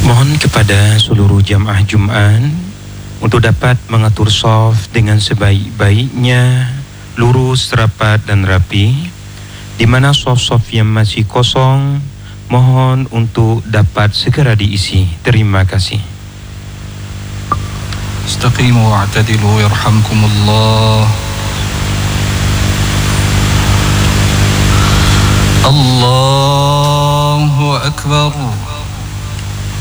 Mohon kepada seluruh jamaah Jumat untuk dapat mengatur shaf dengan sebaik-baiknya, lurus, rapat dan rapi. Di mana shaf-shaf yang masih kosong, mohon untuk dapat segera diisi. Terima kasih. Istaqimu wa'tadilu yarhamkumullah. Allahu Akbar.